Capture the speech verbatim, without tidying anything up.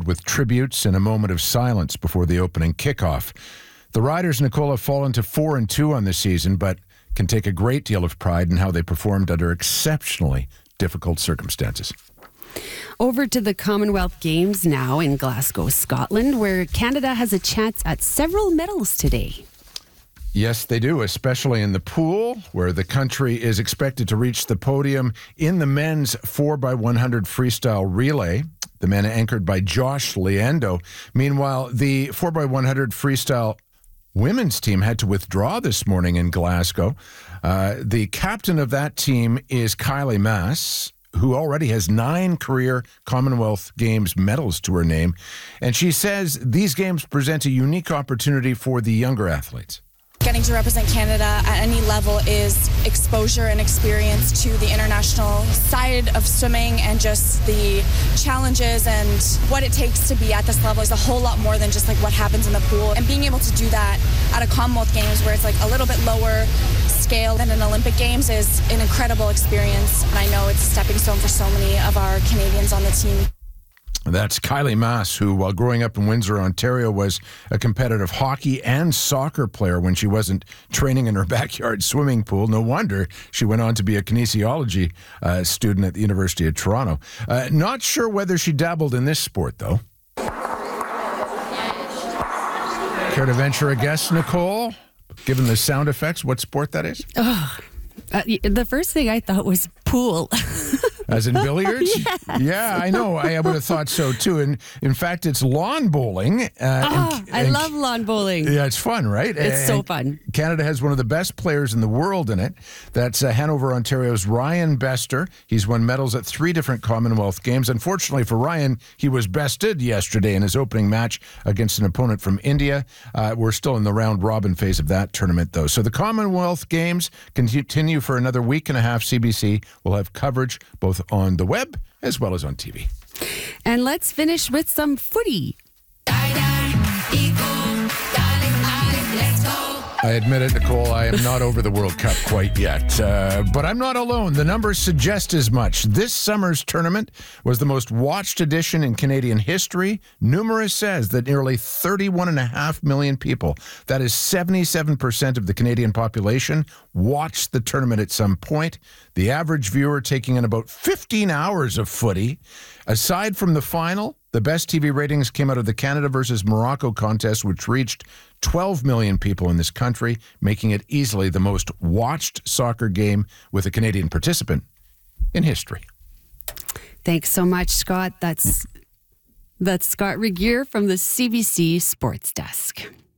honoured with tributes and a moment of silence before the opening kickoff. The Riders, Nicole, have fallen to four and two on the season, but can take a great deal of pride in how they performed under exceptionally difficult circumstances. Over to the Commonwealth Games now in Glasgow, Scotland, where Canada has a chance at several medals today. Yes, they do, especially in the pool, where the country is expected to reach the podium in the men's four by one hundred freestyle relay. The men anchored by Josh Leando. Meanwhile, the four by one hundred freestyle women's team had to withdraw this morning in Glasgow. Uh, the captain of that team is Kylie Mass, who already has nine career Commonwealth Games medals to her name. And she says these games present a unique opportunity for the younger athletes. Getting to represent Canada at any level is exposure and experience to the international side of swimming, and just the challenges and what it takes to be at this level is a whole lot more than just like what happens in the pool. And being able to do that at a Commonwealth Games where it's like a little bit lower scale than an Olympic Games is an incredible experience. And I know it's a stepping stone for so many of our Canadians on the team. That's Kylie Mass, who, while growing up in Windsor, Ontario, was a competitive hockey and soccer player when she wasn't training in her backyard swimming pool. No wonder she went on to be a kinesiology uh, student at the University of Toronto. Uh, not sure whether she dabbled in this sport, though. Care to venture a guess, Nicole? Given the sound effects, what sport that is? Oh, uh, the first thing I thought was pool. As in billiards? Yes. Yeah, I know. I would have thought so, too. And in fact, it's lawn bowling. Uh, oh, and, I and, love lawn bowling. Yeah, it's fun, right? It's and so fun. Canada has one of the best players in the world in it. That's uh, Hanover, Ontario's Ryan Bester. He's won medals at three different Commonwealth Games. Unfortunately for Ryan, he was bested yesterday in his opening match against an opponent from India. Uh, we're still in the round-robin phase of that tournament, though. So the Commonwealth Games continue for another week and a half. C B C will have coverage both on the web as well as on T V. And let's finish with some footy. I admit it, Nicole, I am not over the World Cup quite yet. Uh, but I'm not alone. The numbers suggest as much. This summer's tournament was the most watched edition in Canadian history. Numerous says that nearly thirty-one and a half million people, that is seventy-seven percent of the Canadian population, watched the tournament at some point. The average viewer taking in about fifteen hours of footy. Aside from the final, the best T V ratings came out of the Canada versus Morocco contest, which reached twelve million people in this country, making it easily the most watched soccer game with a Canadian participant in history. Thanks so much, Scott. That's, that's Scott Regier from the C B C Sports Desk.